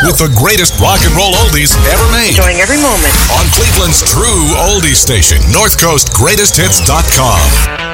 with the greatest rock and roll oldies ever made. Enjoying every moment. On Cleveland's true oldies station, NorthCoastGreatestHits.com.